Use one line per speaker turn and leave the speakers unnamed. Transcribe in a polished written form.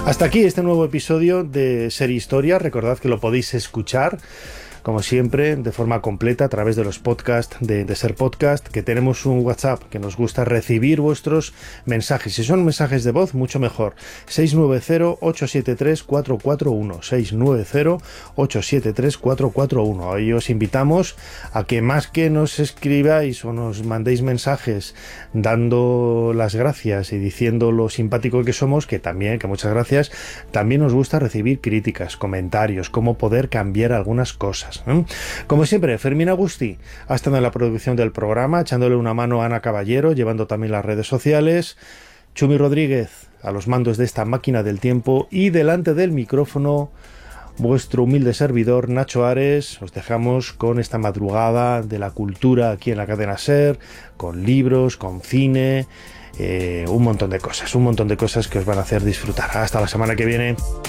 Hasta aquí este nuevo episodio de Ser Historia. Recordad que lo podéis escuchar, como siempre, de forma completa a través de los podcasts de Ser Podcast, que tenemos un WhatsApp que nos gusta recibir vuestros mensajes. Si son mensajes de voz, mucho mejor. 690-873-441. 690-873-441. Ahí os invitamos a que más que nos escribáis o nos mandéis mensajes dando las gracias y diciendo lo simpático que somos, que muchas gracias, también nos gusta recibir críticas, comentarios, cómo poder cambiar algunas cosas. Como siempre, Fermín Agustí ha estado en la producción del programa, echándole una mano a Ana Caballero, llevando también las redes sociales, Chumi Rodríguez a los mandos de esta máquina del tiempo, y delante del micrófono vuestro humilde servidor Nacho Ares. Os dejamos con esta madrugada de la cultura aquí en la cadena SER, con libros, con cine, un montón de cosas que os van a hacer disfrutar. Hasta la semana que viene.